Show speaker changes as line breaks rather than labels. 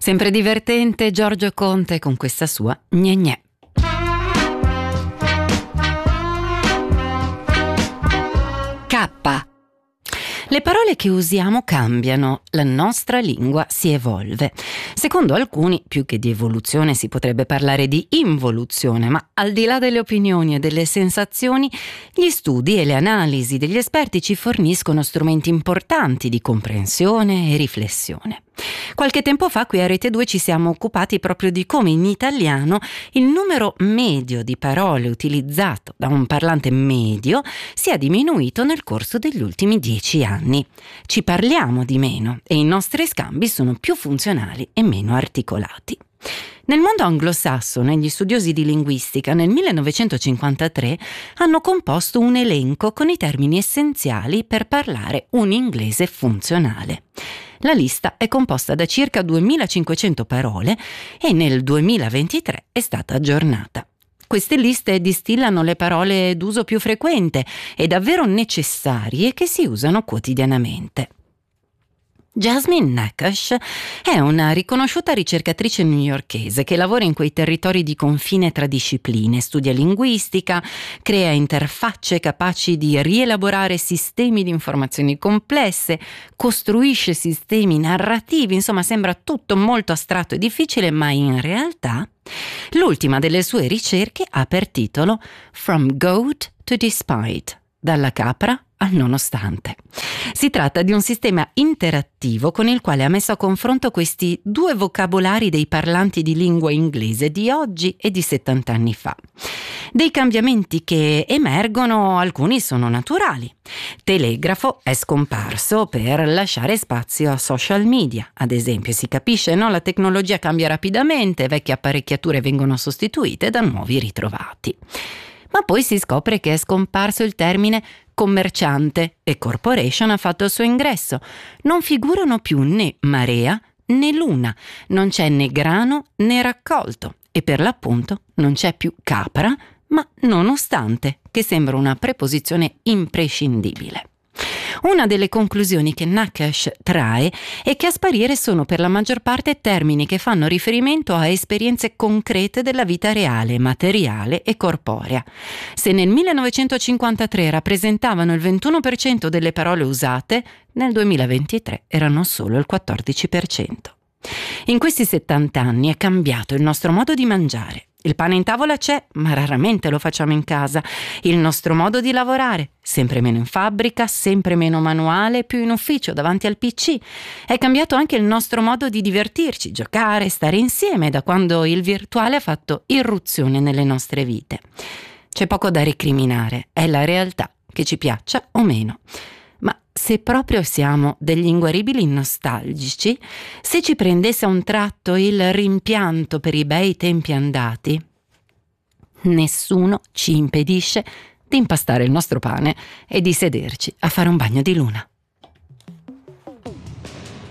Sempre divertente Giorgio Conte con questa sua gne gne. K. Le parole che usiamo cambiano, la nostra lingua si evolve. Secondo alcuni, più che di evoluzione si potrebbe parlare di involuzione, ma al di là delle opinioni e delle sensazioni, gli studi e le analisi degli esperti ci forniscono strumenti importanti di comprensione e riflessione. Qualche tempo fa qui a Rete 2 ci siamo occupati proprio di come in italiano il numero medio di parole utilizzato da un parlante medio sia diminuito nel corso degli ultimi 10 anni. Ci parliamo di meno e i nostri scambi sono più funzionali e meno articolati. Nel mondo anglosassone, gli studiosi di linguistica nel 1953 hanno composto un elenco con i termini essenziali per parlare un inglese funzionale. La lista è composta da circa 2500 parole e nel 2023 è stata aggiornata. Queste liste distillano le parole d'uso più frequente e davvero necessarie che si usano quotidianamente. Jasmine Nakash è una riconosciuta ricercatrice newyorkese che lavora in quei territori di confine tra discipline, studia linguistica, crea interfacce capaci di rielaborare sistemi di informazioni complesse, costruisce sistemi narrativi, insomma sembra tutto molto astratto e difficile, ma in realtà l'ultima delle sue ricerche ha per titolo From Goat to Despite, dalla capra al nonostante. Si tratta di un sistema interattivo con il quale ha messo a confronto questi due vocabolari dei parlanti di lingua inglese di oggi e di 70 anni fa. Dei cambiamenti che emergono, alcuni sono naturali. Telegrafo è scomparso per lasciare spazio a social media, ad esempio. Si capisce, no? La tecnologia cambia rapidamente, vecchie apparecchiature vengono sostituite da nuovi ritrovati. Ma poi si scopre che è scomparso il termine commerciante e corporation ha fatto il suo ingresso. Non figurano più né marea né luna, non c'è né grano né raccolto e per l'appunto non c'è più capra, ma nonostante, che sembra una preposizione imprescindibile. Una delle conclusioni che Nakash trae è che a sparire sono per la maggior parte termini che fanno riferimento a esperienze concrete della vita reale, materiale e corporea. Se nel 1953 rappresentavano il 21% delle parole usate, nel 2023 erano solo il 14%. In questi 70 anni è cambiato il nostro modo di mangiare. Il pane in tavola c'è, ma raramente lo facciamo in casa. Il nostro modo di lavorare, sempre meno in fabbrica, sempre meno manuale, più in ufficio, davanti al PC. È cambiato anche il nostro modo di divertirci, giocare, stare insieme, da quando il virtuale ha fatto irruzione nelle nostre vite. C'è poco da recriminare, è la realtà, che ci piaccia o meno. Ma se proprio siamo degli inguaribili nostalgici, se ci prendesse a un tratto il rimpianto per i bei tempi andati, nessuno ci impedisce di impastare il nostro pane e di sederci a fare un bagno di luna.